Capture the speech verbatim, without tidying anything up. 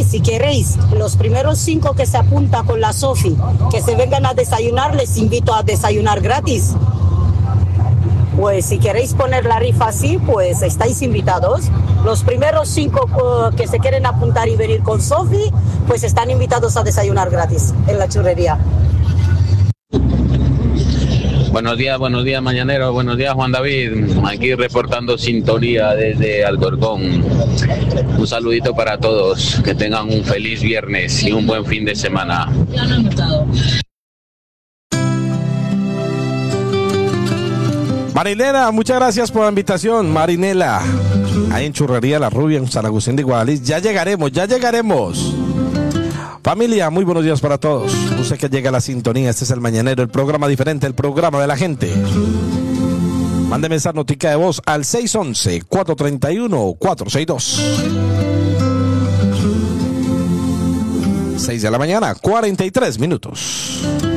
si queréis, los primeros cinco que se apuntan con la Sofi, que se vengan a desayunar, les invito a desayunar gratis. Pues si queréis poner la rifa así, pues estáis invitados. Los primeros cinco uh, que se quieren apuntar y venir con Sofi, pues están invitados a desayunar gratis en la churrería. Buenos días, buenos días, mañaneros. Buenos días, Juan David. Aquí reportando sintonía desde Alcorcón. Un saludito para todos. Que tengan un feliz viernes y un buen fin de semana. Marinela, muchas gracias por la invitación, Marinela. Ahí en Churrería La Rubia, en San Agustín de Guadalix. Ya llegaremos, ya llegaremos. Familia, muy buenos días para todos. No sé que llega la sintonía. Este es el Mañanero, el programa diferente, el programa de la gente. Mándeme esa notica de voz al seis once, cuatro treinta y uno, cuatro sesenta y dos. seis de la mañana, cuarenta y tres minutos.